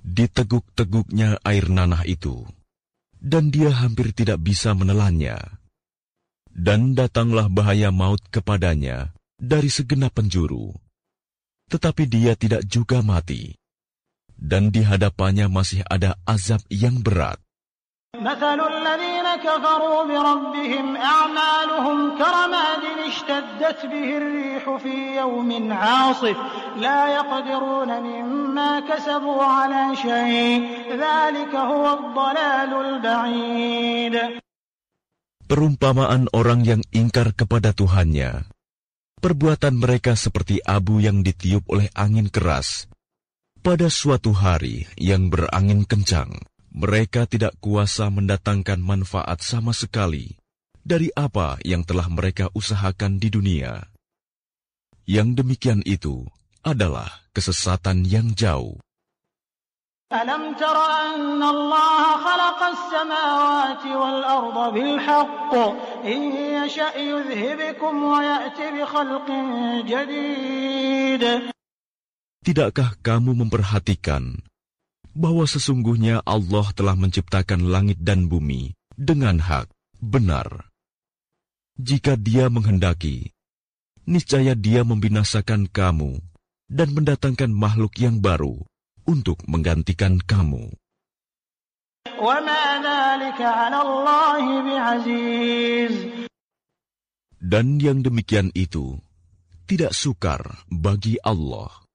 Diteguk-teguknya air nanah itu, dan dia hampir tidak bisa menelannya. Dan datanglah bahaya maut kepadanya dari segenap penjuru. Tetapi dia tidak juga mati. Dan di hadapannya masih ada azab yang berat. مثل الذين كفروا بربهم أعمالهم كرماد اشتدت به الريح في يوم عاصف لا يقدرون مما كسبوا على شيء ذلك هو الضلال البعيد. Perumpamaan orang yang ingkar kepada Tuhannya, perbuatan mereka seperti abu yang ditiup oleh angin keras. Pada suatu hari yang berangin kencang, mereka tidak kuasa mendatangkan manfaat sama sekali dari apa yang telah mereka usahakan di dunia. Yang demikian itu adalah kesesatan yang jauh. ألم تر أن الله خلق السماوات والأرض بالحق إن يشأ يذهبكم ويأتي بخلق جديد. Tidakkah kamu memperhatikan bahwa sesungguhnya Allah telah menciptakan langit dan bumi dengan hak, benar. Jika Dia menghendaki, niscaya Dia membinasakan kamu dan mendatangkan makhluk yang baru untuk menggantikan kamu. Dan yang demikian itu tidak sukar bagi Allah.